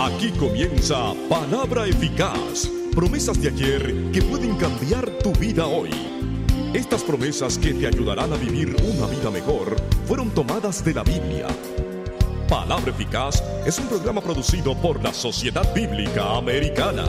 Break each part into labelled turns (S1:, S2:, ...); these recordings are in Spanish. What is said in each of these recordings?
S1: Aquí comienza Palabra Eficaz. Promesas de ayer que pueden cambiar tu vida hoy. Estas promesas que te ayudarán a vivir una vida mejor fueron tomadas de la Biblia. Palabra Eficaz es un programa producido por la Sociedad Bíblica Americana.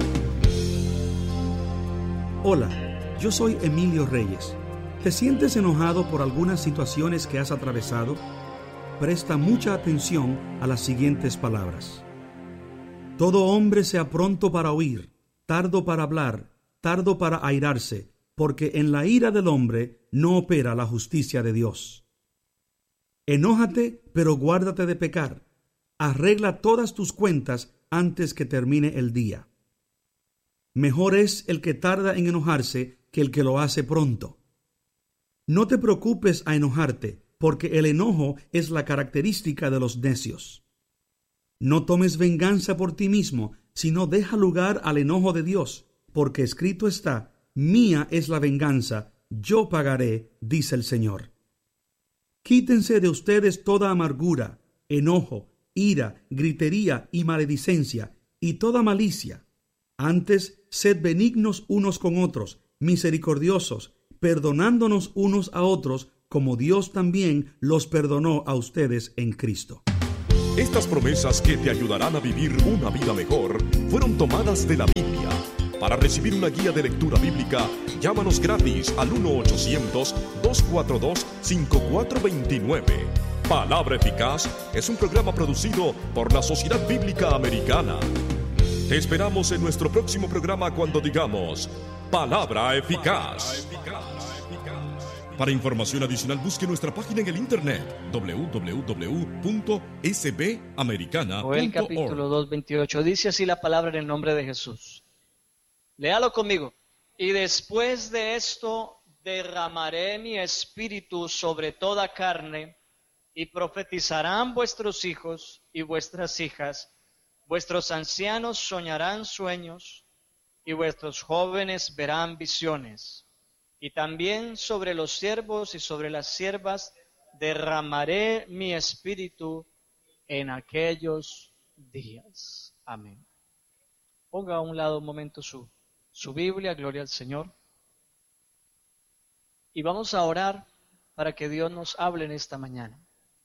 S2: Hola, yo soy Emilio Reyes. ¿Te sientes enojado por algunas situaciones que has atravesado? Presta mucha atención a las siguientes palabras. Todo hombre sea pronto para oír, tardo para hablar, tardo para airarse, porque en la ira del hombre no opera la justicia de Dios. Enójate, pero guárdate de pecar. Arregla todas tus cuentas antes que termine el día. Mejor es el que tarda en enojarse que el que lo hace pronto. No te preocupes a enojarte, porque el enojo es la característica de los necios. No tomes venganza por ti mismo, sino deja lugar al enojo de Dios, porque escrito está: mía es la venganza, yo pagaré, dice el Señor. Quítense de ustedes toda amargura, enojo, ira, gritería y maledicencia, y toda malicia. Antes, sed benignos unos con otros, misericordiosos, perdonándonos unos a otros, como Dios también los perdonó a ustedes en Cristo.
S1: Estas promesas que te ayudarán a vivir una vida mejor fueron tomadas de la Biblia. Para recibir una guía de lectura bíblica, llámanos gratis al 1-800-242-5429. Palabra Eficaz es un programa producido por la Sociedad Bíblica Americana. Te esperamos en nuestro próximo programa cuando digamos Palabra Eficaz. Para información adicional, busque nuestra página en el internet www.sbamericana.org.
S3: Joel capítulo 2, 28. Dice así la palabra en el nombre de Jesús. Léalo conmigo. Y después de esto derramaré mi espíritu sobre toda carne, y profetizarán vuestros hijos y vuestras hijas, vuestros ancianos soñarán sueños, y vuestros jóvenes verán visiones. Y también sobre los siervos y sobre las siervas derramaré mi espíritu en aquellos días. Amén. Ponga a un lado un momento su Biblia, gloria al Señor. Y vamos a orar para que Dios nos hable en esta mañana.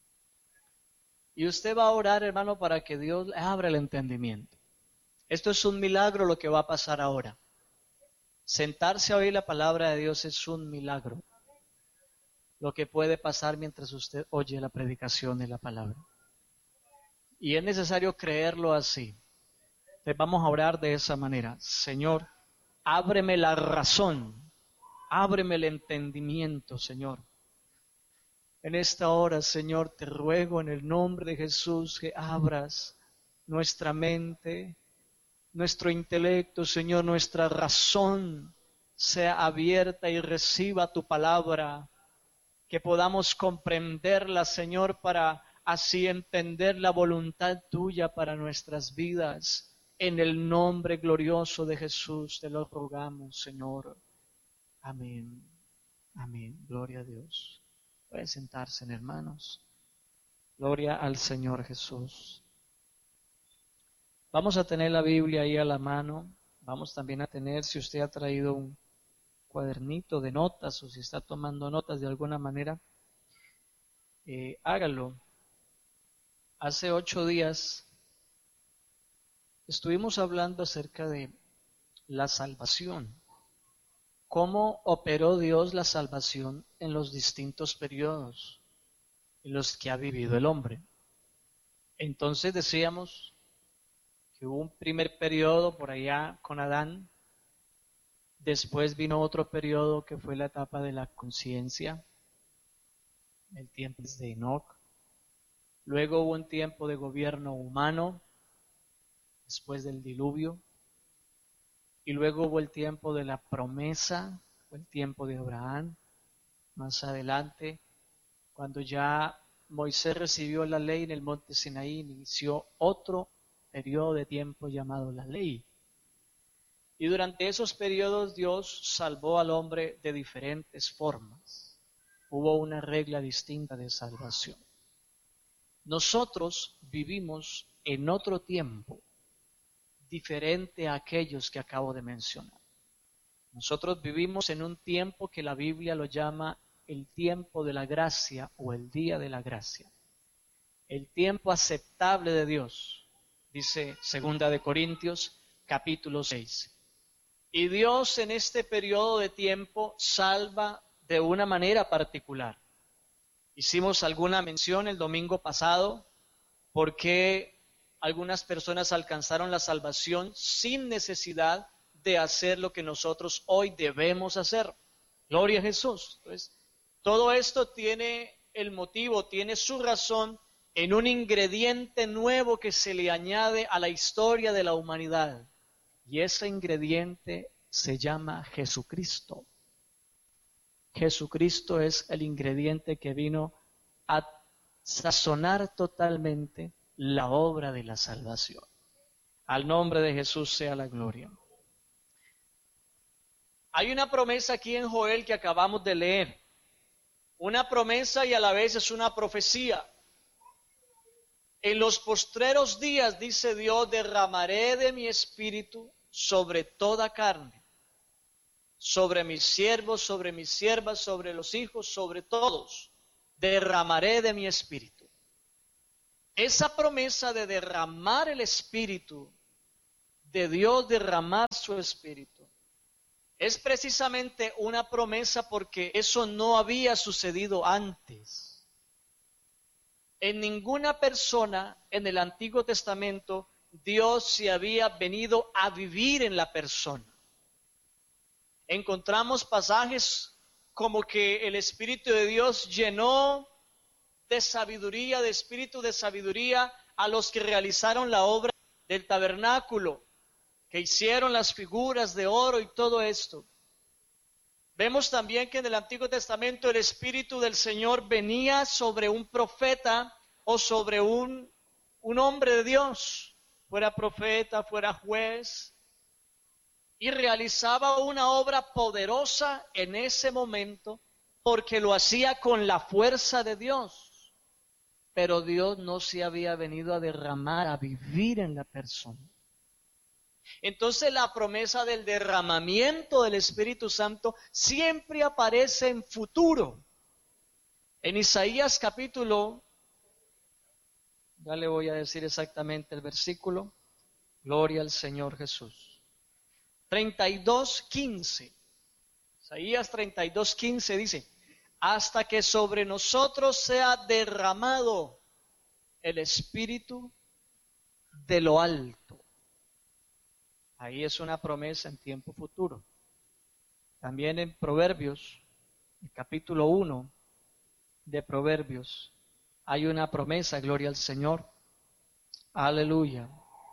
S3: Y usted va a orar, hermano, para que Dios le abra el entendimiento. Esto es un milagro lo que va a pasar ahora. Sentarse a oír la palabra de Dios es un milagro. Lo que puede pasar mientras usted oye la predicación de la palabra. Y es necesario creerlo así. Entonces vamos a orar de esa manera. Señor, ábreme la razón, ábreme el entendimiento, Señor. En esta hora, Señor, te ruego en el nombre de Jesús que abras nuestra mente, nuestro intelecto, Señor, nuestra razón sea abierta y reciba tu palabra, que podamos comprenderla, Señor, para así entender la voluntad tuya para nuestras vidas. En el nombre glorioso de Jesús te lo rogamos, Señor. Amén. Amén. Gloria a Dios. Pueden sentarse, hermanos. Gloria al Señor Jesús. Vamos a tener la Biblia ahí a la mano. Vamos también a tener, si usted ha traído un cuadernito de notas o si está tomando notas de alguna manera, hágalo. Hace 8 días estuvimos hablando acerca de la salvación. ¿Cómo operó Dios la salvación en los distintos periodos en los que ha vivido el hombre? Entonces decíamos que hubo un primer periodo por allá con Adán, después vino otro periodo que fue la etapa de la conciencia, el tiempo de Enoc, luego hubo un tiempo de gobierno humano, después del diluvio, y luego hubo el tiempo de la promesa, fue el tiempo de Abraham, más adelante, cuando ya Moisés recibió la ley en el monte Sinaí, inició otro periodo de tiempo llamado la ley. Y durante esos periodos Dios salvó al hombre de diferentes formas. Hubo una regla distinta de salvación. Nosotros vivimos en otro tiempo diferente a aquellos que acabo de mencionar. Nosotros vivimos en un tiempo que la Biblia lo llama el tiempo de la gracia o el día de la gracia. El tiempo aceptable de Dios, dice 2 de Corintios capítulo 6. Y Dios en este periodo de tiempo salva de una manera particular. Hicimos alguna mención el domingo pasado porque algunas personas alcanzaron la salvación sin necesidad de hacer lo que nosotros hoy debemos hacer. Gloria a Jesús. Entonces, todo esto tiene el motivo, tiene su razón en un ingrediente nuevo que se le añade a la historia de la humanidad. Y ese ingrediente se llama Jesucristo. Jesucristo es el ingrediente que vino a sazonar totalmente la obra de la salvación. Al nombre de Jesús sea la gloria. Hay una promesa aquí en Joel que acabamos de leer. Una promesa y a la vez es una profecía. En los postreros días, dice Dios, derramaré de mi espíritu sobre toda carne, sobre mis siervos, sobre mis siervas, sobre los hijos, sobre todos, derramaré de mi espíritu. Esa promesa de derramar el espíritu, de Dios derramar su espíritu, es precisamente una promesa porque eso no había sucedido antes. En ninguna persona en el Antiguo Testamento Dios se había venido a vivir en la persona. Encontramos pasajes como que el Espíritu de Dios llenó de sabiduría, de espíritu de sabiduría a los que realizaron la obra del tabernáculo, que hicieron las figuras de oro y todo esto. Vemos también que en el Antiguo Testamento el Espíritu del Señor venía sobre un profeta o sobre un hombre de Dios, fuera profeta, fuera juez, y realizaba una obra poderosa en ese momento porque lo hacía con la fuerza de Dios. Pero Dios no se había venido a derramar, a vivir en la persona. Entonces la promesa del derramamiento del Espíritu Santo siempre aparece en futuro. En Isaías capítulo, ya le voy a decir exactamente el versículo, gloria al Señor Jesús. 32:15. Isaías 32:15 dice, hasta que sobre nosotros sea derramado el Espíritu de lo alto. Ahí es una promesa en tiempo futuro. También en Proverbios, el capítulo 1 de Proverbios, hay una promesa, gloria al Señor. Aleluya.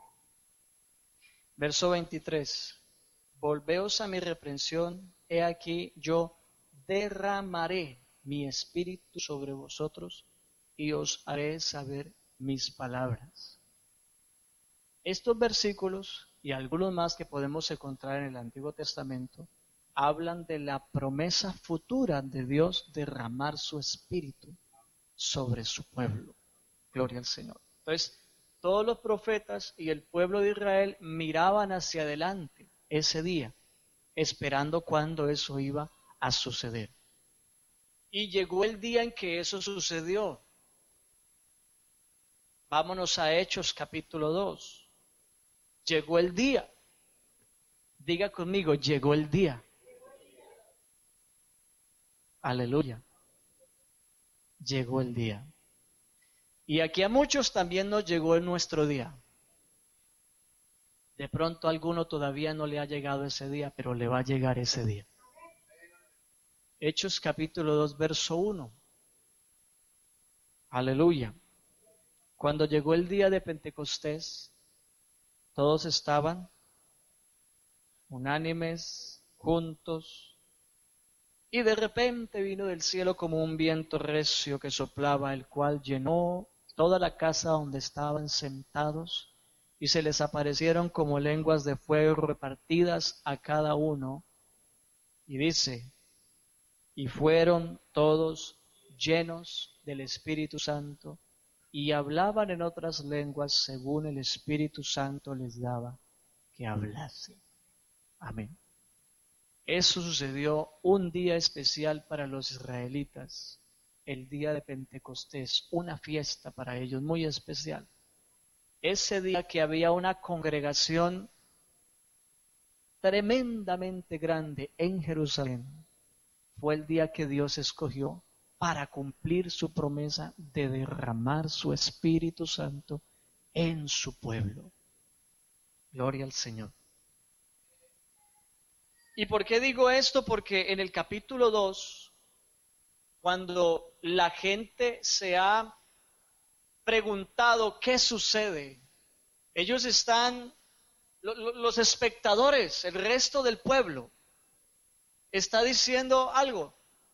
S3: Verso 23. Volveos a mi reprensión, he aquí yo derramaré mi espíritu sobre vosotros y os haré saber mis palabras. Estos versículos y algunos más que podemos encontrar en el Antiguo Testamento hablan de la promesa futura de Dios derramar su espíritu sobre su pueblo. Gloria al Señor. Entonces, todos los profetas y el pueblo de Israel miraban hacia adelante ese día, esperando cuándo eso iba a suceder. Y llegó el día en que eso sucedió. Vámonos a Hechos capítulo 2. Llegó el día. Diga conmigo, llegó el día. Aleluya. Llegó el día. Y aquí a muchos también nos llegó nuestro día. De pronto a alguno todavía no le ha llegado ese día, pero le va a llegar ese día. Hechos capítulo 2, verso 1. Aleluya. Cuando llegó el día de Pentecostés, todos estaban unánimes, juntos, y de repente vino del cielo como un viento recio que soplaba, el cual llenó toda la casa donde estaban sentados, y se les aparecieron como lenguas de fuego repartidas a cada uno. Y dice, y fueron todos llenos del Espíritu Santo, y hablaban en otras lenguas según el Espíritu Santo les daba que hablasen. Amén. Eso sucedió un día especial para los israelitas, el día de Pentecostés, una fiesta para ellos muy especial. Ese día que había una congregación tremendamente grande en Jerusalén, fue el día que Dios escogió para cumplir su promesa de derramar su Espíritu Santo en su pueblo. Gloria al Señor. ¿Y por qué digo esto? Porque en el capítulo 2, cuando la gente se ha preguntado qué sucede, ellos están, los espectadores, el resto del pueblo, está diciendo algo.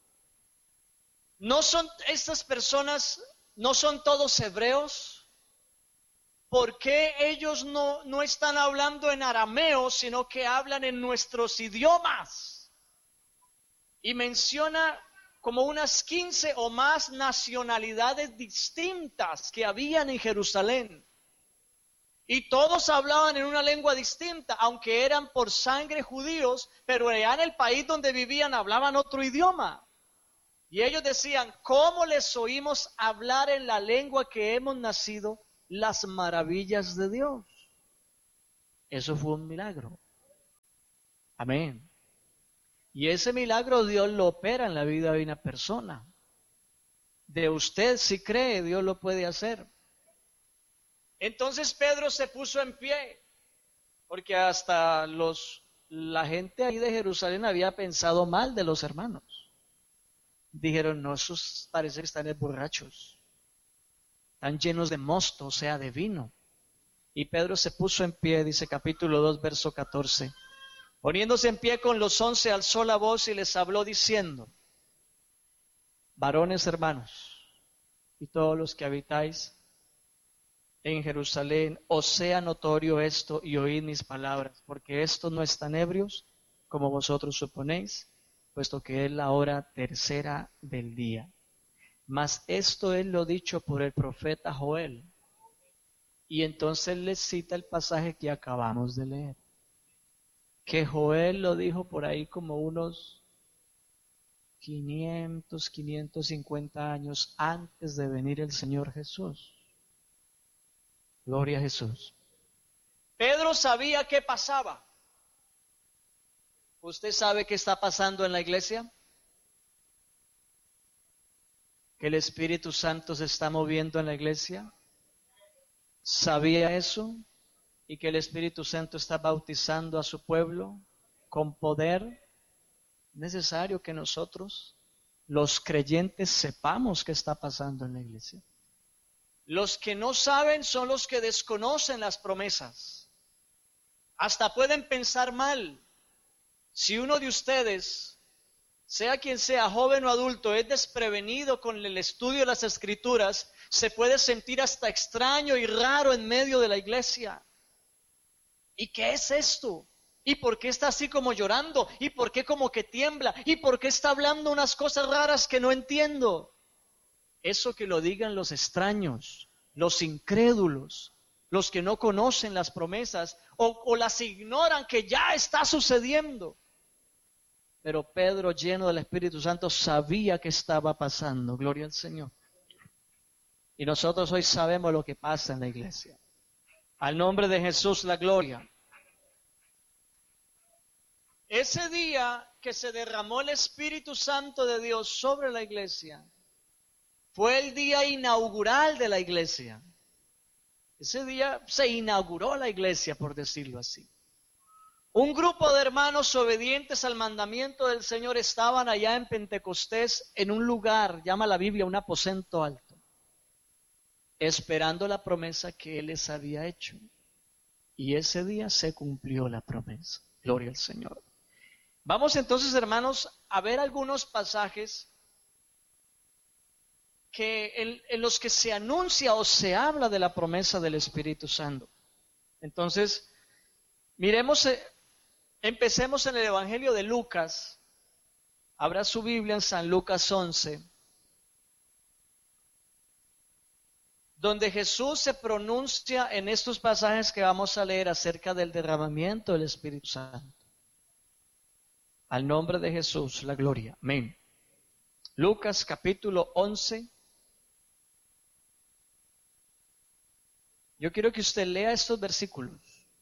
S3: ¿No son estas personas, no son todos hebreos? ¿Por qué ellos no están hablando en arameo, sino que hablan en nuestros idiomas? Y menciona como unas 15 o más nacionalidades distintas que habían en Jerusalén. Y todos hablaban en una lengua distinta, aunque eran por sangre judíos, pero allá en el país donde vivían hablaban otro idioma. Y ellos decían, ¿cómo les oímos hablar en la lengua que hemos nacido las maravillas de Dios? Eso fue un milagro. Amén. Y ese milagro Dios lo opera en la vida de una persona. De usted, si cree, Dios lo puede hacer. Entonces Pedro se puso en pie, porque hasta la gente ahí de Jerusalén había pensado mal de los hermanos. Dijeron, no, esos parece que están borrachos, están llenos de mosto, o sea, de vino. Y Pedro se puso en pie, dice capítulo 2, verso 14. Poniéndose en pie con los 11, alzó la voz y les habló diciendo, varones hermanos, y todos los que habitáis en Jerusalén, os sea notorio esto y oíd mis palabras, porque estos no están ebrios, como vosotros suponéis, puesto que es la hora tercera del día. Mas esto es lo dicho por el profeta Joel. Y entonces les cita el pasaje que acabamos de leer, que Joel lo dijo por ahí como unos 550 años antes de venir el Señor Jesús. Gloria a Jesús. Pedro sabía qué pasaba. ¿Usted sabe qué está pasando en la iglesia? ¿Que el Espíritu Santo se está moviendo en la iglesia? ¿Sabía eso? ¿Y que el Espíritu Santo está bautizando a su pueblo con poder? Es necesario que nosotros, los creyentes, sepamos qué está pasando en la iglesia. Los que no saben son los que desconocen las promesas. Hasta pueden pensar mal. Si uno de ustedes, sea quien sea, joven o adulto, es desprevenido con el estudio de las Escrituras, se puede sentir hasta extraño y raro en medio de la iglesia. ¿Y qué es esto? ¿Y por qué está así como llorando? ¿Y por qué como que tiembla? ¿Y por qué está hablando unas cosas raras que no entiendo? Eso que lo digan los extraños, los incrédulos, los que no conocen las promesas o las ignoran que ya está sucediendo. Pero Pedro, lleno del Espíritu Santo, sabía que estaba pasando. Gloria al Señor. Y nosotros hoy sabemos lo que pasa en la iglesia. Al nombre de Jesús, la gloria. Ese día que se derramó el Espíritu Santo de Dios sobre la iglesia, fue el día inaugural de la iglesia. Ese día se inauguró la iglesia, por decirlo así. Un grupo de hermanos obedientes al mandamiento del Señor estaban allá en Pentecostés, en un lugar, llama la Biblia, un aposento alto, esperando la promesa que Él les había hecho. Y ese día se cumplió la promesa. Gloria al Señor. Vamos entonces, hermanos, a ver algunos pasajes que en los que se anuncia o se habla de la promesa del Espíritu Santo. Entonces, miremos, empecemos en el Evangelio de Lucas. Abra su Biblia en San Lucas 11. donde Jesús se pronuncia en estos pasajes que vamos a leer acerca del derramamiento del Espíritu Santo. Al nombre de Jesús, la gloria. Amén. Lucas capítulo 11. Yo quiero que usted lea estos versículos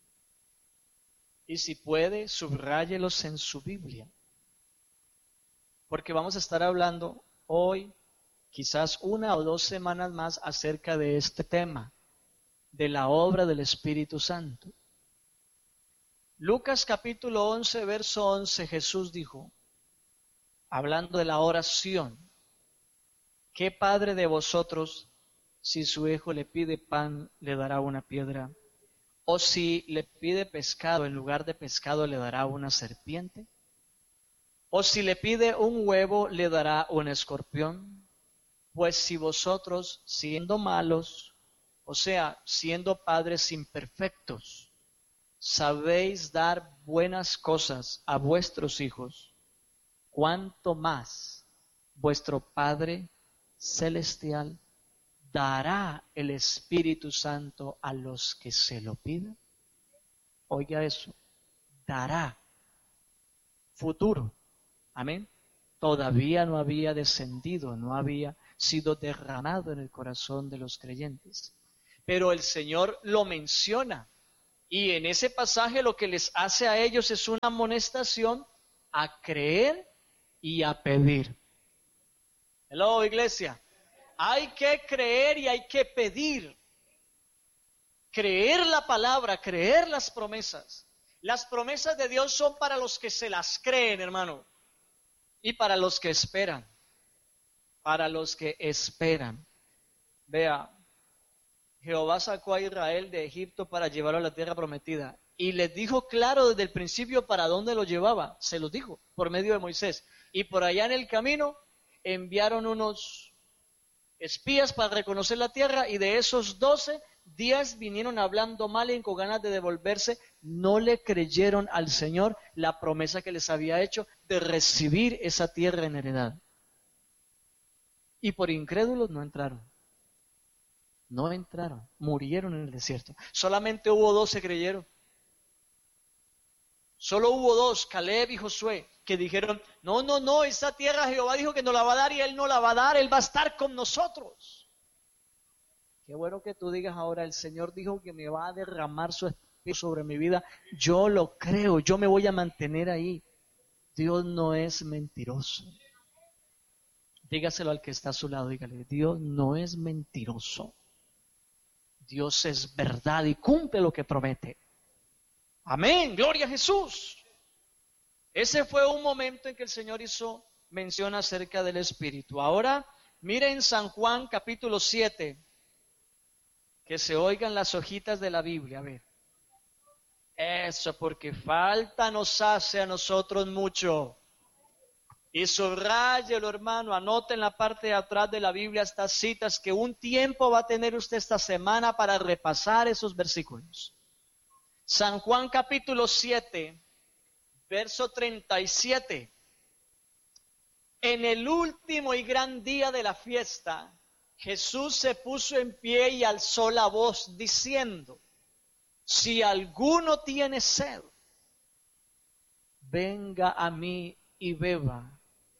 S3: y si puede, subráyelos en su Biblia, porque vamos a estar hablando hoy, quizás 1 o 2 semanas más, acerca de este tema, de la obra del Espíritu Santo. Lucas capítulo 11, verso 11, Jesús dijo, hablando de la oración, ¿qué padre de vosotros, si su hijo le pide pan, le dará una piedra? ¿O si le pide pescado, en lugar de pescado le dará una serpiente? ¿O si le pide un huevo, le dará un escorpión? Pues si vosotros, siendo malos, o sea, siendo padres imperfectos, sabéis dar buenas cosas a vuestros hijos, ¿cuánto más vuestro Padre Celestial dará el Espíritu Santo a los que se lo pidan? Oiga eso, dará. Futuro, amén. Todavía no había descendido, no había sido derramado en el corazón de los creyentes. Pero el Señor lo menciona. Y en ese pasaje lo que les hace a ellos es una amonestación a creer y a pedir. Hello, iglesia. Hay que creer y hay que pedir. Creer la palabra, creer las promesas. Las promesas de Dios son para los que se las creen, hermano. Y para los que esperan. Para los que esperan. Vea, Jehová sacó a Israel de Egipto para llevarlo a la tierra prometida. Y les dijo claro desde el principio para dónde lo llevaba. Se los dijo por medio de Moisés. Y por allá en el camino enviaron unos espías para reconocer la tierra. Y de esos 12, 10 vinieron hablando mal y con ganas de devolverse. No le creyeron al Señor la promesa que les había hecho de recibir esa tierra en heredad. Y por incrédulos no entraron. No entraron, murieron en el desierto. Solamente hubo 2 que creyeron. Solo hubo 2, Caleb y Josué, que dijeron, no, esa tierra Jehová dijo que nos la va a dar y Él no la va a dar, Él va a estar con nosotros. Qué bueno que tú digas ahora, el Señor dijo que me va a derramar su espíritu sobre mi vida. Yo lo creo, yo me voy a mantener ahí. Dios no es mentiroso. Dígaselo al que está a su lado, dígale, Dios no es mentiroso. Dios es verdad y cumple lo que promete. Amén, gloria a Jesús. Ese fue un momento en que el Señor hizo mención acerca del Espíritu. Ahora, miren San Juan capítulo 7, que se oigan las hojitas de la Biblia, a ver. Eso, porque falta nos hace a nosotros mucho. Y subráyelo, hermano, anote en la parte de atrás de la Biblia estas citas que un tiempo va a tener usted esta semana para repasar esos versículos. San Juan capítulo 7, verso 37. En el último y gran día de la fiesta, Jesús se puso en pie y alzó la voz diciendo, si alguno tiene sed, venga a mí y beba.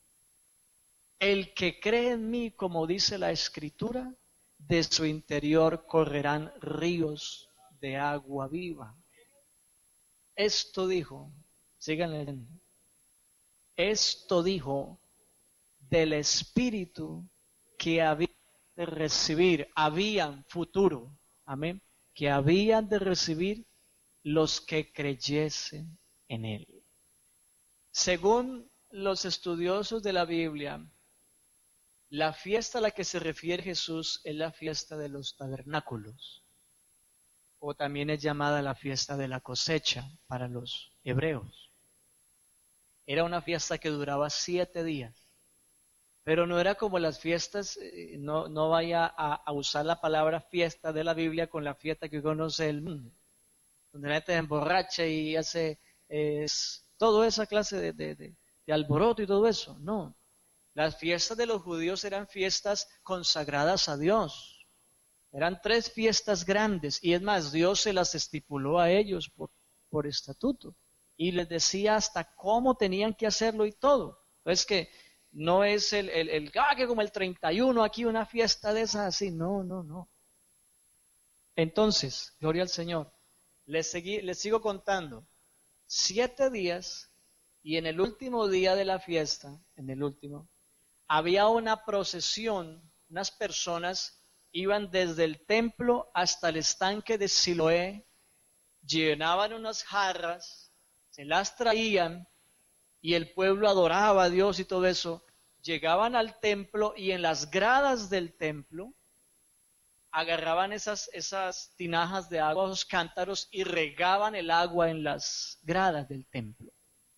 S3: El que cree en mí, como dice la Escritura, de su interior correrán ríos de agua viva. Esto dijo, sigan leyendo, esto dijo del Espíritu que habían de recibir, habían futuro, amén, que habían de recibir los que creyesen en Él. Según los estudiosos de la Biblia, la fiesta a la que se refiere Jesús es la fiesta de los tabernáculos, o también es llamada la fiesta de la cosecha para los hebreos. Era una fiesta que duraba 7 días, pero no era como las fiestas, no vaya a usar la palabra fiesta de la Biblia con la fiesta que conoce el mundo, donde la gente se emborracha y hace toda esa clase de alboroto y todo eso. No, las fiestas de los judíos eran fiestas consagradas a Dios. Eran 3 fiestas grandes y es más, Dios se las estipuló a ellos por estatuto y les decía hasta cómo tenían que hacerlo y todo. Entonces que no es que como el 31 aquí una fiesta de esas así, no. Entonces, gloria al Señor, les sigo contando. 7 días y en el último día de la fiesta, había una procesión, unas personas iban desde el templo hasta el estanque de Siloé, llenaban unas jarras, se las traían y el pueblo adoraba a Dios y todo eso. Llegaban al templo y en las gradas del templo agarraban esas tinajas de agua, esos cántaros y regaban el agua en las gradas del templo.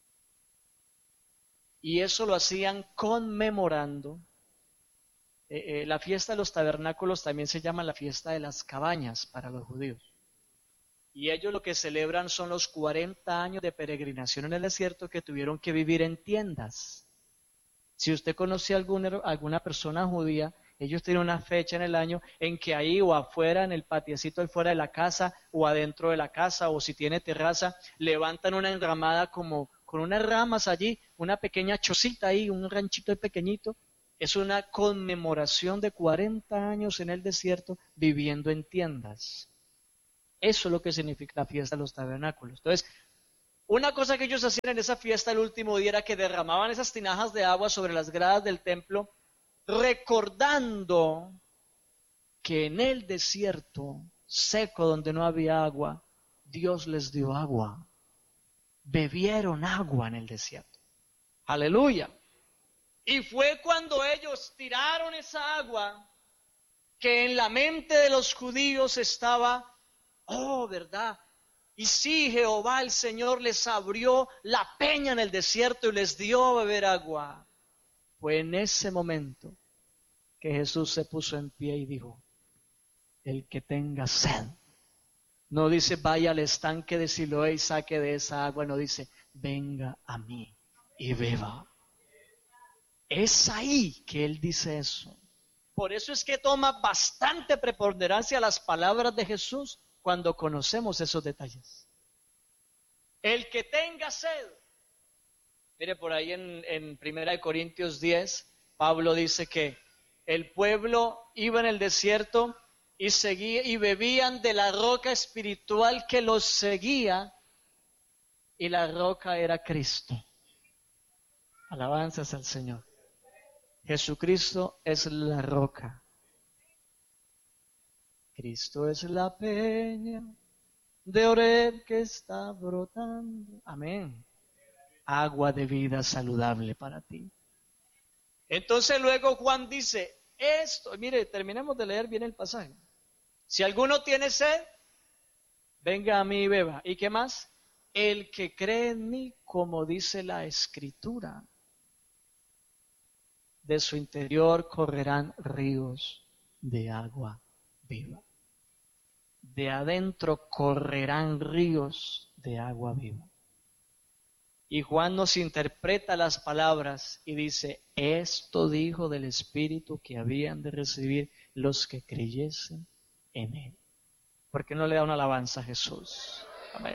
S3: Y eso lo hacían conmemorando. La fiesta de los tabernáculos también se llama la fiesta de las cabañas para los judíos. Y ellos lo que celebran son los 40 años de peregrinación en el desierto que tuvieron que vivir en tiendas. Si usted conoce a alguna persona judía, ellos tienen una fecha en el año en que ahí o afuera, en el patiecito fuera de la casa o adentro de la casa, o si tiene terraza, levantan una enramada como con unas ramas allí, una pequeña chocita ahí, un ranchito pequeñito. Es una conmemoración de 40 años en el desierto viviendo en tiendas. Eso es lo que significa la fiesta de los tabernáculos. Entonces, una cosa que ellos hacían en esa fiesta el último día era que derramaban esas tinajas de agua sobre las gradas del templo, recordando que en el desierto seco donde no había agua, Dios les dio agua. Bebieron agua en el desierto. Aleluya. Y fue cuando ellos tiraron esa agua que en la mente de los judíos estaba, ¿verdad? Y sí, Jehová el Señor les abrió la peña en el desierto y les dio a beber agua. Fue en ese momento que Jesús se puso en pie y dijo, el que tenga sed. No dice vaya al estanque de Siloé y saque de esa agua, no dice venga a mí y beba. Es ahí que él dice eso. Por eso es que toma bastante preponderancia las palabras de Jesús cuando conocemos esos detalles. El que tenga sed. Mire, por ahí en 1 Corintios 10, Pablo dice que el pueblo iba en el desierto y bebían de la roca espiritual que los seguía, y la roca era Cristo. Alabanzas al Señor. Jesucristo es la roca. Cristo es la peña de Oreb que está brotando. Amén. Agua de vida saludable para ti. Entonces luego Juan dice esto. Mire, terminemos de leer bien el pasaje. Si alguno tiene sed, venga a mí y beba. ¿Y qué más? El que cree en mí, como dice la Escritura, de su interior correrán ríos de agua viva. De adentro correrán ríos de agua viva. Y Juan nos interpreta las palabras y dice, esto dijo del Espíritu que habían de recibir los que creyesen en él. ¿Por qué no le da una alabanza a Jesús? Amén.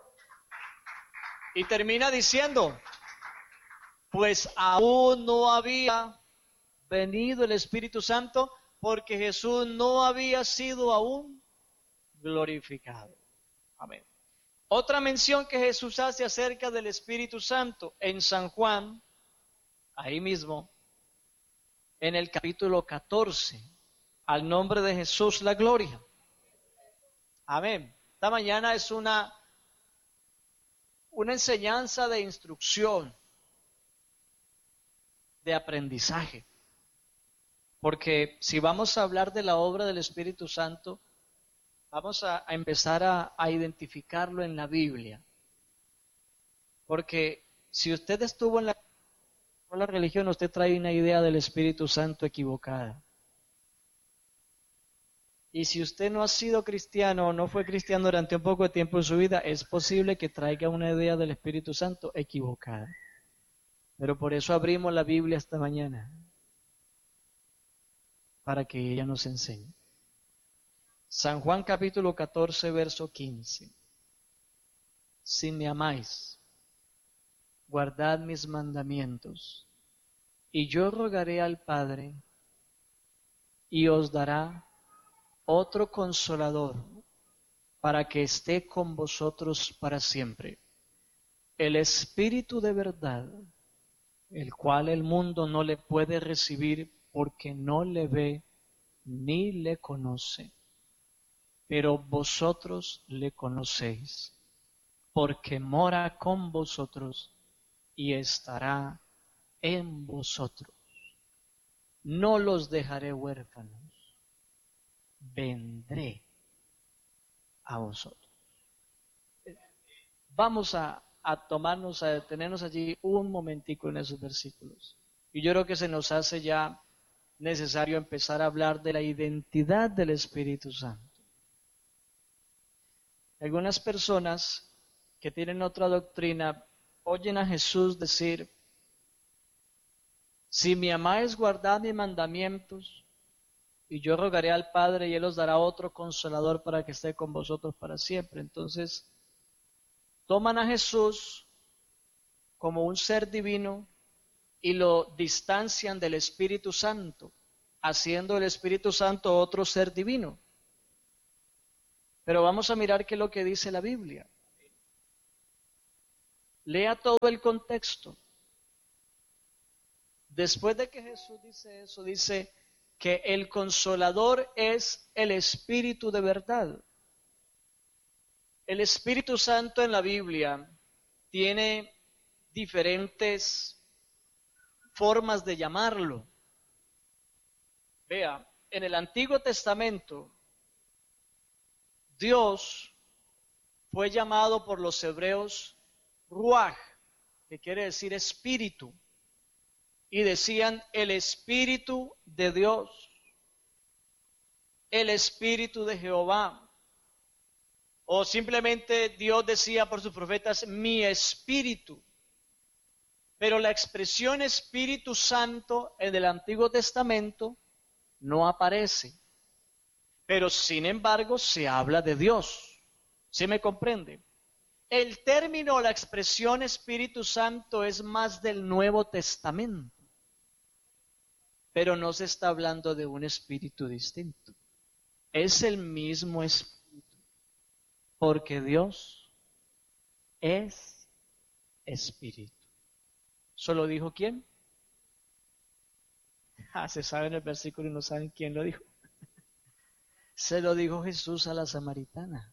S3: Y termina diciendo, pues aún no había venido el Espíritu Santo porque Jesús no había sido aún glorificado. Amén. Otra mención que Jesús hace acerca del Espíritu Santo en San Juan, ahí mismo, en el capítulo 14, al nombre de Jesús la gloria. Amén. Esta mañana es una enseñanza de instrucción, de aprendizaje. Porque si vamos a hablar de la obra del Espíritu Santo, vamos a empezar a identificarlo en la Biblia. Porque si usted estuvo en la religión, usted trae una idea del Espíritu Santo equivocada. Y si usted no ha sido cristiano o no fue cristiano durante un poco de tiempo en su vida, es posible que traiga una idea del Espíritu Santo equivocada. Pero por eso abrimos la Biblia esta mañana, para que ella nos enseñe. San Juan capítulo 14, verso 15. Si me amáis, guardad mis mandamientos, y yo rogaré al Padre, y os dará otro consolador, para que esté con vosotros para siempre, el Espíritu de verdad, el cual el mundo no le puede recibir porque no le ve ni le conoce. Pero vosotros le conocéis, porque mora con vosotros y estará en vosotros. No los dejaré huérfanos, vendré a vosotros. Vamos a detenernos allí un momentico en esos versículos. Y yo creo que se nos hace ya necesario empezar a hablar de la identidad del Espíritu Santo. Algunas personas que tienen otra doctrina oyen a Jesús decir: si me amáis, guardad mis mandamientos, y yo rogaré al Padre y Él os dará otro consolador para que esté con vosotros para siempre. Entonces, toman a Jesús como un ser divino y lo distancian del Espíritu Santo, haciendo el Espíritu Santo otro ser divino. Pero vamos a mirar qué es lo que dice la Biblia. Lea todo el contexto. Después de que Jesús dice eso, dice que el Consolador es el Espíritu de verdad. El Espíritu Santo en la Biblia tiene diferentes formas de llamarlo. Vea, en el Antiguo Testamento, Dios fue llamado por los hebreos Ruach, que quiere decir espíritu, y decían el Espíritu de Dios, el Espíritu de Jehová, o simplemente Dios decía por sus profetas mi espíritu. Pero la expresión Espíritu Santo en el Antiguo Testamento no aparece. Pero sin embargo se habla de Dios. ¿Sí me comprende? El término o la expresión Espíritu Santo es más del Nuevo Testamento. Pero no se está hablando de un espíritu distinto. Es el mismo Espíritu. Porque Dios es Espíritu. ¿Solo dijo quién? Se sabe en el versículo y no saben quién lo dijo. Se lo dijo Jesús a la samaritana.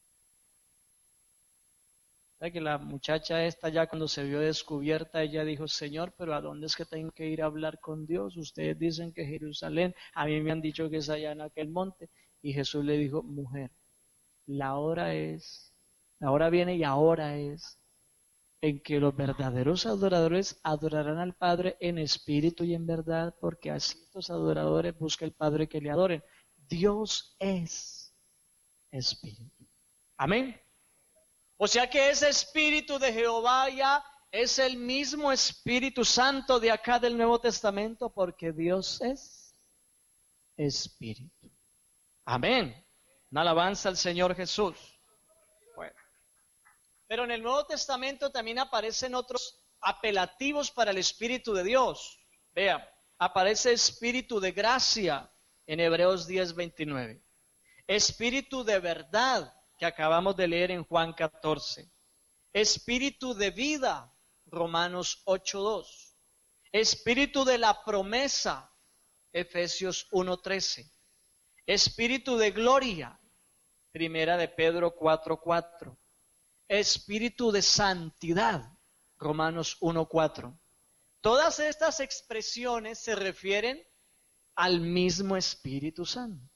S3: ¿Sabe que la muchacha esta ya cuando se vio descubierta, ella dijo: Señor, pero ¿a dónde es que tengo que ir a hablar con Dios? Ustedes dicen que Jerusalén, a mí me han dicho que es allá en aquel monte. Y Jesús le dijo: mujer, la hora viene y ahora es en que los verdaderos adoradores adorarán al Padre en espíritu y en verdad, porque así estos adoradores buscan al Padre que le adoren. Dios es espíritu. Amén. O sea que ese Espíritu de Jehová ya es el mismo Espíritu Santo de acá del Nuevo Testamento, porque Dios es Espíritu. Amén. Una alabanza al Señor Jesús. Bueno. Pero en el Nuevo Testamento también aparecen otros apelativos para el Espíritu de Dios. Vea, aparece Espíritu de gracia en Hebreos 10:29. Espíritu de verdad, que acabamos de leer en Juan 14. Espíritu de vida, Romanos 8:2. Espíritu de la promesa, Efesios 1:13. Espíritu de gloria, Primera de Pedro 4:4. Espíritu de santidad, Romanos 1:4. Todas estas expresiones se refieren al mismo Espíritu Santo.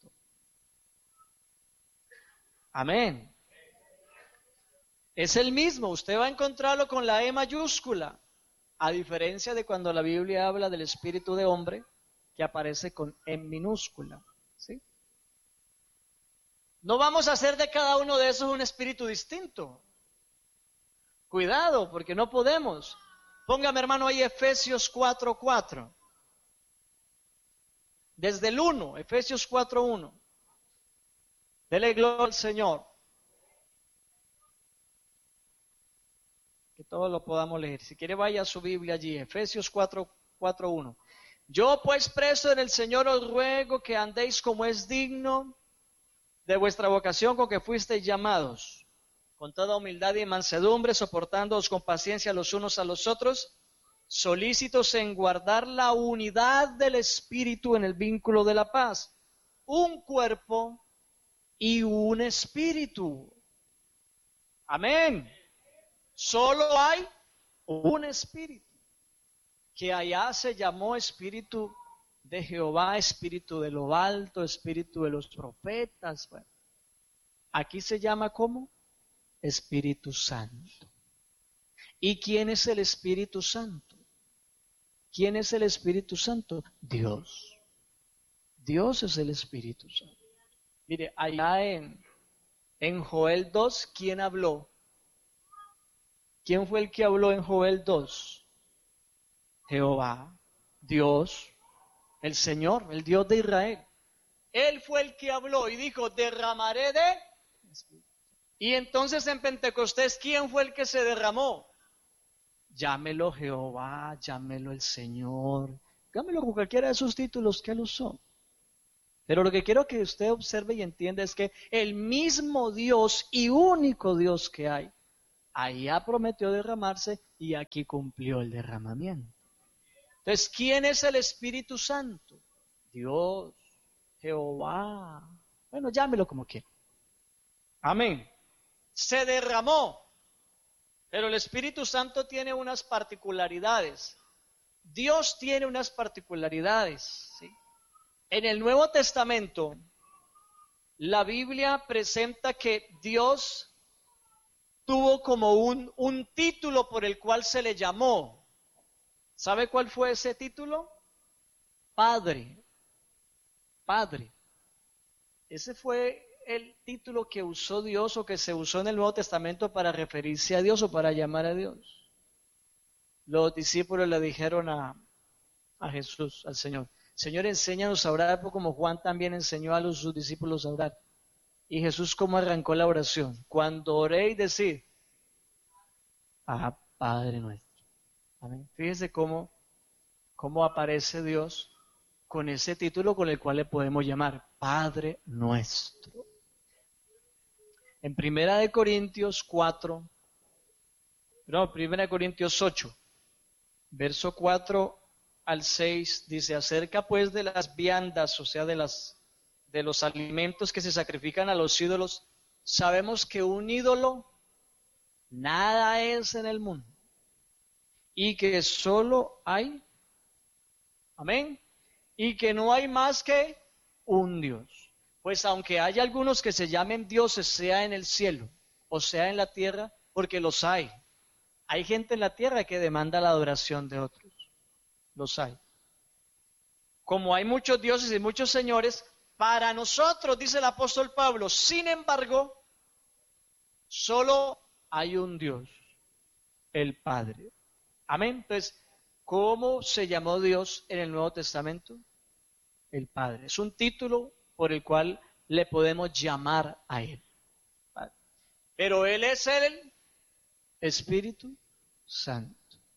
S3: Amén. Es el mismo, usted va a encontrarlo con la E mayúscula, a diferencia de cuando la Biblia habla del espíritu de hombre, que aparece con E minúscula. ¿Sí? No vamos a hacer de cada uno de esos un espíritu distinto. Cuidado, porque no podemos. Póngame, hermano, ahí Efesios 4:4. Desde el 1, Efesios 4:1. Dele gloria al Señor. Que todos lo podamos leer. Si quiere vaya a su Biblia allí, Efesios 4:1. Yo pues preso en el Señor os ruego que andéis como es digno de vuestra vocación con que fuisteis llamados, con toda humildad y mansedumbre, soportándoos con paciencia los unos a los otros, solícitos en guardar la unidad del Espíritu en el vínculo de la paz. Un cuerpo y un espíritu. Amén. Solo hay un espíritu, que allá se llamó Espíritu de Jehová, Espíritu de lo alto, Espíritu de los profetas. Bueno, aquí se llama ¿cómo? Espíritu Santo. ¿Y quién es el Espíritu Santo? ¿Quién es el Espíritu Santo? Dios. Dios es el Espíritu Santo. Mire, allá en Joel 2, ¿quién habló? ¿Quién fue el que habló en Joel 2? Jehová, Dios, el Señor, el Dios de Israel. Él fue el que habló y dijo, derramaré de... Y entonces en Pentecostés, ¿quién fue el que se derramó? Llámelo Jehová, llámelo el Señor, llámelo con cualquiera de esos títulos que él usó. Pero lo que quiero que usted observe y entienda es que el mismo Dios y único Dios que hay, allá prometió derramarse y aquí cumplió el derramamiento. Entonces, ¿quién es el Espíritu Santo? Dios, Jehová. Bueno, llámelo como quiera. Amén. Se derramó, pero el Espíritu Santo tiene unas particularidades. Dios tiene unas particularidades, ¿sí? En el Nuevo Testamento, la Biblia presenta que Dios tuvo como un título por el cual se le llamó. ¿Sabe cuál fue ese título? Padre. Padre. Ese fue el título que usó Dios o que se usó en el Nuevo Testamento para referirse a Dios o para llamar a Dios. Los discípulos le dijeron a Jesús, al Señor, Señor, enséñanos a orar como Juan también enseñó a sus discípulos a orar. Y Jesús, ¿cómo arrancó la oración? Cuando oréis, decid, Padre nuestro. Amén. Fíjese cómo aparece Dios con ese título con el cual le podemos llamar Padre nuestro. En 1 Corintios 8, verso 4 al 6, dice, acerca pues de las viandas, o sea, de los alimentos que se sacrifican a los ídolos, sabemos que un ídolo nada es en el mundo y que solo hay, amén, y que no hay más que un Dios. Pues aunque haya algunos que se llamen dioses, sea en el cielo o sea en la tierra, porque los hay. Hay gente en la tierra que demanda la adoración de otros. Los hay. Como hay muchos dioses y muchos señores, para nosotros, dice el apóstol Pablo, sin embargo, solo hay un Dios, el Padre. Amén. Entonces, ¿cómo se llamó Dios en el Nuevo Testamento? El Padre. Es un título por el cual le podemos llamar a Él. Pero Él es el Espíritu Santo.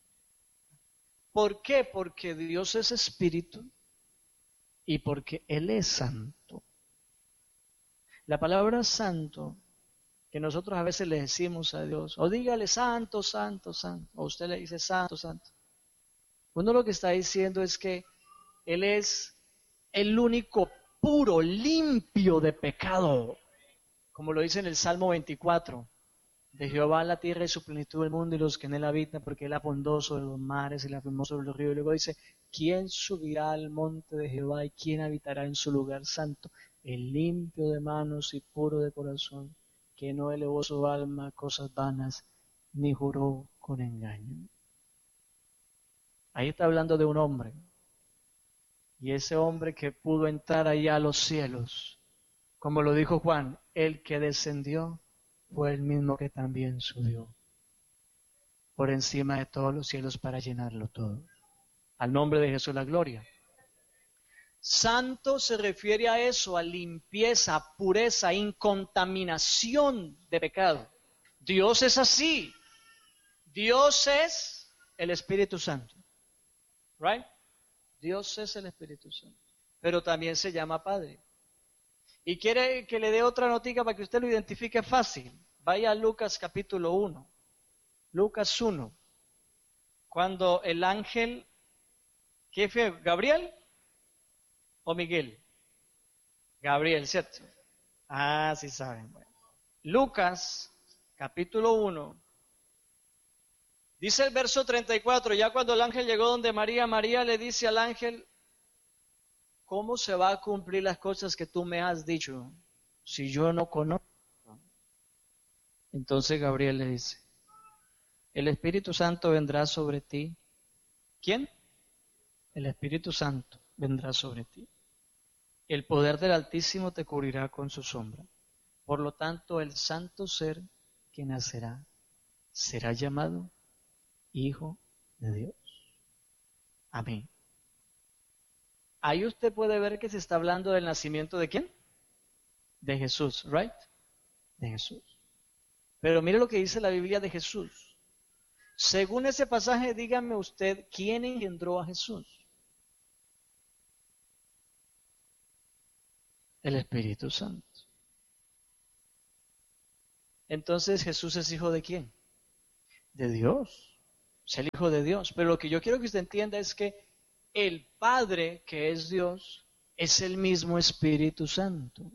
S3: ¿Por qué? Porque Dios es Espíritu y porque Él es Santo. La palabra Santo, que nosotros a veces le decimos a Dios, o dígale Santo, Santo, Santo, o usted le dice Santo, Santo. Uno lo que está diciendo es que Él es el único puro, limpio de pecado, como lo dice en el Salmo 24. De Jehová la tierra y su plenitud del mundo y los que en él habitan, porque él afondó sobre los mares y la afirmó sobre los ríos. Y luego dice, ¿quién subirá al monte de Jehová y quién habitará en su lugar santo? El limpio de manos y puro de corazón, que no elevó su alma a cosas vanas, ni juró con engaño. Ahí está hablando de un hombre. Y ese hombre que pudo entrar allá a los cielos, como lo dijo Juan, el que descendió fue el mismo que también subió por encima de todos los cielos para llenarlo todo. Al nombre de Jesús la gloria. Santo se refiere a eso, a limpieza, pureza, incontaminación de pecado. Dios es así. Dios es el Espíritu Santo. Right? Dios es el Espíritu Santo. Pero también se llama Padre. Y quiere que le dé otra noticia para que usted lo identifique fácil. Vaya a Lucas capítulo 1. Lucas 1. Cuando el ángel, ¿qué fue? ¿Gabriel o Miguel? Gabriel, ¿cierto? Ah, sí saben. Bueno. Lucas capítulo 1. Dice el verso 34, ya cuando el ángel llegó donde María, María le dice al ángel, ¿cómo se va a cumplir las cosas que tú me has dicho si yo no conozco? Entonces Gabriel le dice, el Espíritu Santo vendrá sobre ti. ¿Quién? El Espíritu Santo vendrá sobre ti. El poder del Altísimo te cubrirá con su sombra. Por lo tanto, el santo ser que nacerá será llamado Hijo de Dios. Amén. Ahí usted puede ver que se está hablando del nacimiento ¿de quién? De Jesús, right? De Jesús. Pero mire lo que dice la Biblia de Jesús. Según ese pasaje, dígame usted, ¿quién engendró a Jesús? El Espíritu Santo. Entonces, ¿Jesús es hijo de quién? De Dios. Es el Hijo de Dios. Pero lo que yo quiero que usted entienda es que el Padre, que es Dios, es el mismo Espíritu Santo.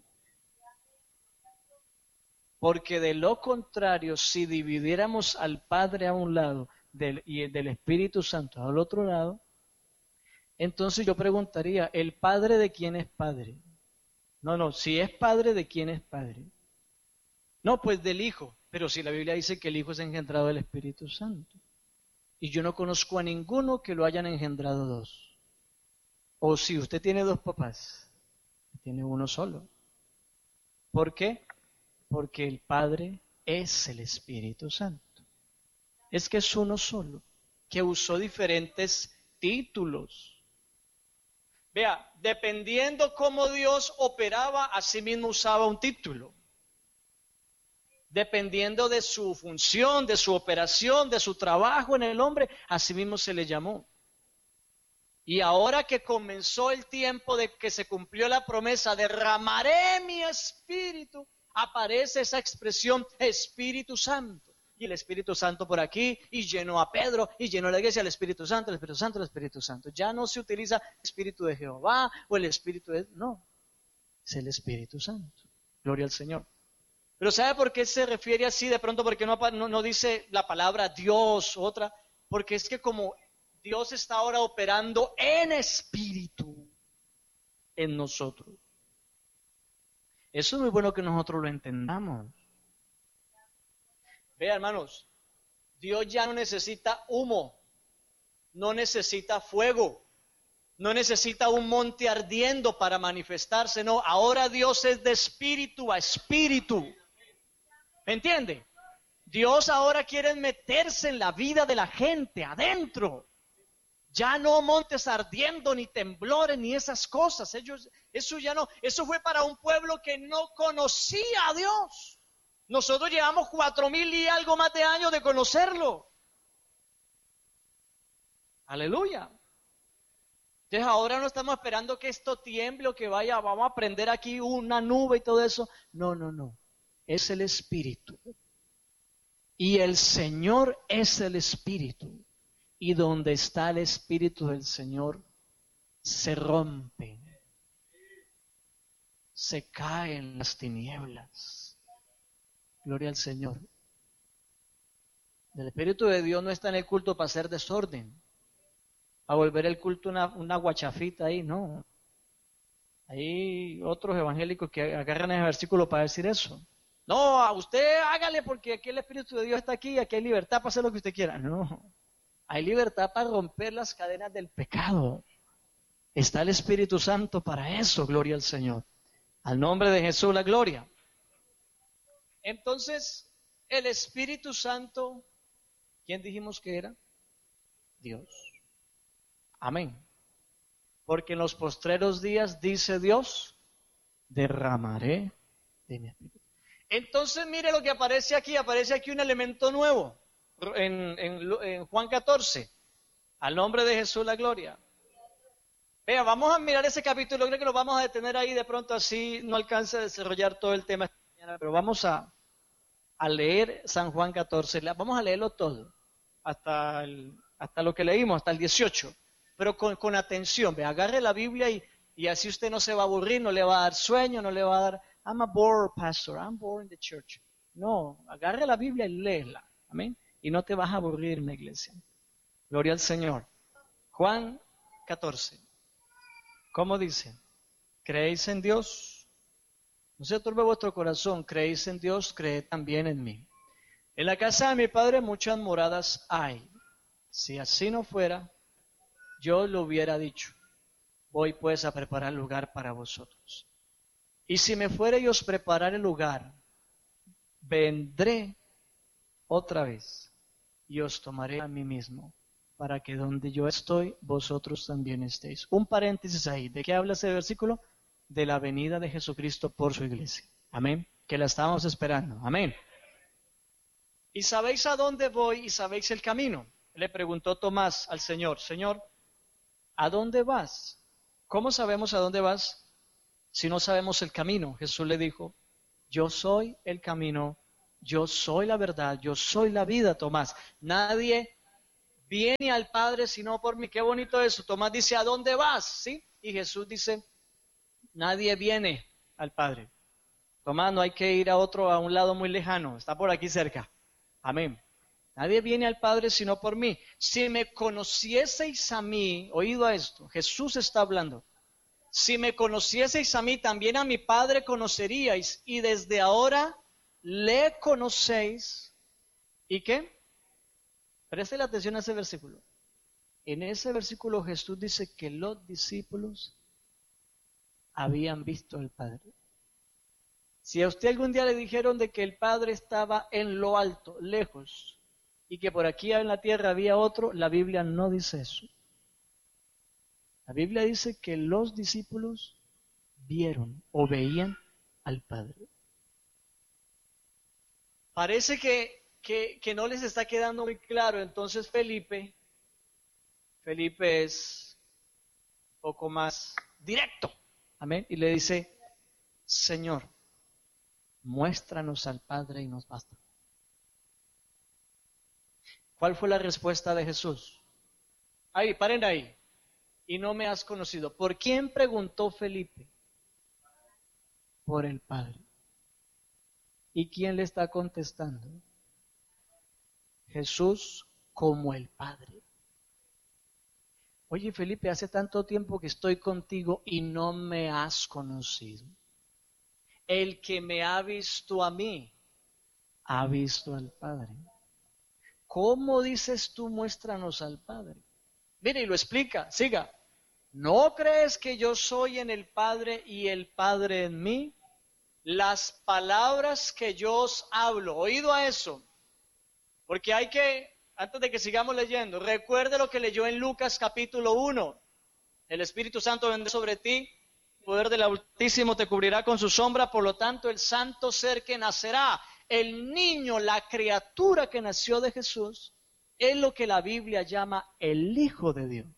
S3: Porque de lo contrario, si dividiéramos al Padre a un lado y del Espíritu Santo al otro lado, entonces yo preguntaría, ¿el Padre de quién es Padre? No, si es Padre, ¿de quién es Padre? No, pues del Hijo. Pero si la Biblia dice que el Hijo es engendrado del Espíritu Santo. Y yo no conozco a ninguno que lo hayan engendrado dos. O si usted tiene dos papás, tiene uno solo. ¿Por qué? Porque el Padre es el Espíritu Santo. Es que es uno solo, que usó diferentes títulos. Vea, dependiendo cómo Dios operaba, así mismo usaba un título. Dependiendo de su función, de su operación, de su trabajo en el hombre, así mismo se le llamó. Y ahora que comenzó el tiempo de que se cumplió la promesa, derramaré mi espíritu, aparece esa expresión Espíritu Santo. Y el Espíritu Santo por aquí, y llenó a Pedro, y llenó a la iglesia, el Espíritu Santo, el Espíritu Santo, el Espíritu Santo. Ya no se utiliza el Espíritu de Jehová o el Espíritu de... No, es el Espíritu Santo. Gloria al Señor. Pero ¿sabe por qué se refiere así? De pronto porque no dice la palabra Dios, otra, porque es que como Dios está ahora operando en espíritu en nosotros. Eso es muy bueno que nosotros lo entendamos. Vea, hermanos, Dios ya no necesita humo, no necesita fuego, no necesita un monte ardiendo para manifestarse, no, ahora Dios es de espíritu a espíritu. ¿Me entiende? Dios ahora quiere meterse en la vida de la gente, adentro. Ya no montes ardiendo, ni temblores, ni esas cosas. Eso ya no, eso fue para un pueblo que no conocía a Dios. Nosotros llevamos 4,000 y algo más de años de conocerlo. Aleluya. Entonces ahora no estamos esperando que esto tiemble o que vamos a prender aquí una nube y todo eso. No. Es el Espíritu. Y el Señor es el Espíritu. Y donde está el Espíritu del Señor, se rompen, se caen las tinieblas. Gloria al Señor. El Espíritu de Dios no está en el culto para hacer desorden, a volver el culto una guachafita ahí, no. Hay otros evangélicos que agarran ese versículo para decir eso. No, a usted hágale porque aquí el Espíritu de Dios está aquí y aquí hay libertad para hacer lo que usted quiera. No, hay libertad para romper las cadenas del pecado. Está el Espíritu Santo para eso, gloria al Señor. Al nombre de Jesús la gloria. Entonces, el Espíritu Santo, ¿quién dijimos que era? Dios. Amén. porque en los postreros días, dice Dios, derramaré de mi espíritu. Entonces mire lo que aparece aquí un elemento nuevo en Juan 14, al nombre de Jesús la gloria. Vea, vamos a mirar ese capítulo, creo que lo vamos a detener ahí, de pronto así no alcanza a desarrollar todo el tema esta mañana, pero vamos a leer San Juan 14, vamos a leerlo todo, hasta lo que leímos, hasta el 18, pero con atención, vea, agarre la Biblia y así usted no se va a aburrir, no le va a dar sueño, no le va a dar, I'm a bored pastor, I'm bored in the church. No, agarre la Biblia y léela, amén, y no te vas a aburrir en la iglesia. Gloria al Señor. Juan 14. ¿Cómo dice? ¿Creéis en Dios? No se turbe vuestro corazón. ¿Creéis en Dios? Creed también en mí. En la casa de mi Padre muchas moradas hay. Si así no fuera, yo lo hubiera dicho. Voy pues a preparar lugar para vosotros. Y si me fuere y os preparar el lugar, vendré otra vez y os tomaré a mí mismo, para que donde yo estoy, vosotros también estéis. Un paréntesis ahí. ¿De qué habla ese versículo? De la venida de Jesucristo por su iglesia. Amén. Que la estábamos esperando. Amén. ¿Y sabéis a dónde voy y sabéis el camino? Le preguntó Tomás al Señor. Señor, ¿a dónde vas? ¿Cómo sabemos a dónde vas si no sabemos el camino? Jesús le dijo, yo soy el camino, yo soy la verdad, yo soy la vida, Tomás. Nadie viene al Padre sino por mí. Qué bonito eso. Tomás dice, ¿a dónde vas? ¿Sí? Y Jesús dice, nadie viene al Padre. Tomás, no hay que ir a un lado muy lejano, está por aquí cerca. Amén. Nadie viene al Padre sino por mí. Si me conocieseis a mí, oído a esto, Jesús está hablando. Si me conocieseis a mí, también a mi Padre conoceríais, y desde ahora le conocéis. ¿Y qué? Preste la atención a ese versículo. En ese versículo Jesús dice que los discípulos habían visto al Padre. Si a usted algún día le dijeron de que el Padre estaba en lo alto, lejos, y que por aquí en la tierra había otro, la Biblia no dice eso. La Biblia dice que los discípulos vieron o veían al Padre. Parece que no les está quedando muy claro. Entonces Felipe es un poco más directo, amén, y le dice, Señor, muéstranos al Padre y nos basta. ¿Cuál fue la respuesta de Jesús? Ahí, paren ahí. Y no me has conocido. ¿Por quién preguntó Felipe? Por el Padre. ¿Y quién le está contestando? Jesús como el Padre. Oye, Felipe, hace tanto tiempo que estoy contigo y no me has conocido. El que me ha visto a mí, ha visto al Padre. ¿Cómo dices tú, muéstranos al Padre? Mire, y lo explica, siga. ¿No crees que yo soy en el Padre y el Padre en mí? Las palabras que yo os hablo, oído a eso, porque hay que, antes de que sigamos leyendo, recuerde lo que leyó en Lucas capítulo 1. El Espíritu Santo vendrá sobre ti, el poder del Altísimo te cubrirá con su sombra, por lo tanto el santo ser que nacerá, el niño, la criatura que nació de Jesús, es lo que la Biblia llama el Hijo de Dios.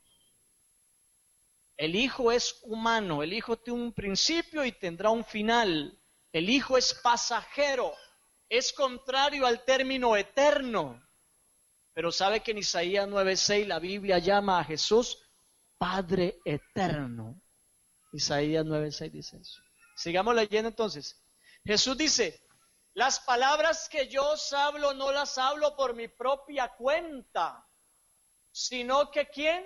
S3: El Hijo es humano, el Hijo tiene un principio y tendrá un final. El Hijo es pasajero, es contrario al término eterno. Pero sabe que en Isaías 9:6 la Biblia llama a Jesús Padre eterno. Isaías 9:6 dice eso. Sigamos leyendo entonces. Jesús dice, las palabras que yo os hablo no las hablo por mi propia cuenta, sino que ¿quién?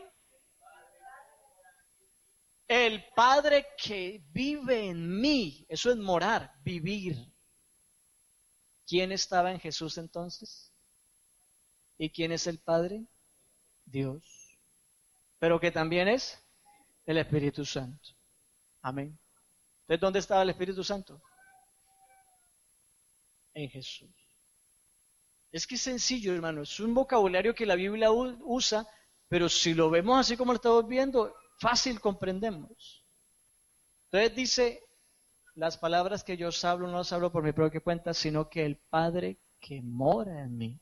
S3: El Padre que vive en mí. Eso es morar, vivir. ¿Quién estaba en Jesús entonces? ¿Y quién es el Padre? Dios. Pero que también es el Espíritu Santo. Amén. Entonces, ¿dónde estaba el Espíritu Santo? En Jesús. Es que es sencillo, hermano. Es un vocabulario que la Biblia usa, pero si lo vemos así como lo estamos viendo, fácil comprendemos. Entonces dice, las palabras que yo os hablo no las hablo por mi propia cuenta, sino que el Padre que mora en mí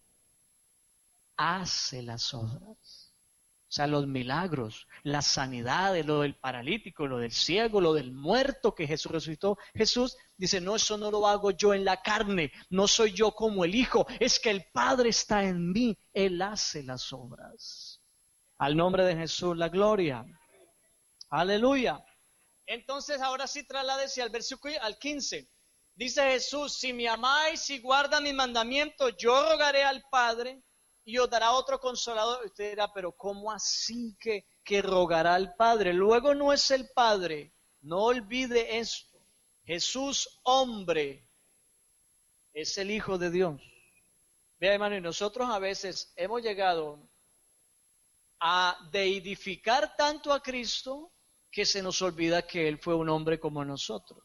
S3: hace las obras. O sea, los milagros, las sanidades, lo del paralítico, lo del ciego, lo del muerto que Jesús resucitó. Jesús dice, no, eso no lo hago yo en la carne, no soy yo como el Hijo, es que el Padre está en mí, Él hace las obras. Al nombre de Jesús, la gloria. Aleluya. Entonces, ahora sí trasládese al versículo al 15. Dice Jesús, si me amáis y guarda mis mandamientos, yo rogaré al Padre y os dará otro consolador. Usted dirá, pero ¿cómo así que rogará al Padre? Luego no es el Padre, no olvide esto. Jesús, hombre, es el Hijo de Dios. Vea, hermano, y nosotros a veces hemos llegado a deidificar tanto a Cristo que se nos olvida que Él fue un hombre como nosotros.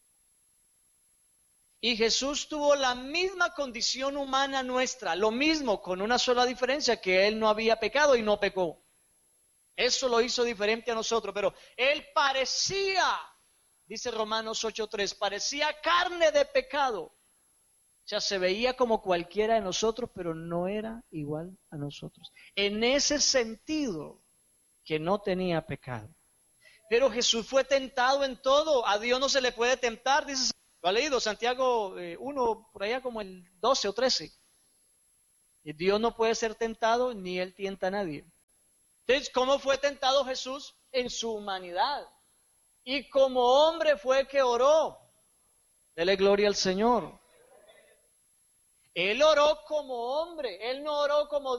S3: Y Jesús tuvo la misma condición humana nuestra, lo mismo, con una sola diferencia, que Él no había pecado y no pecó. Eso lo hizo diferente a nosotros, pero Él parecía, dice Romanos 8:3, parecía carne de pecado. O sea, se veía como cualquiera de nosotros, pero no era igual a nosotros. En ese sentido, que no tenía pecado. Pero Jesús fue tentado en todo, a Dios no se le puede tentar, dice. ¿Lo ha leído? Santiago 1, por allá como el 12 o 13. Y Dios no puede ser tentado, ni Él tienta a nadie. Entonces, ¿cómo fue tentado Jesús? En su humanidad. Y como hombre fue que oró. Dele gloria al Señor. Él oró como hombre, Él no oró como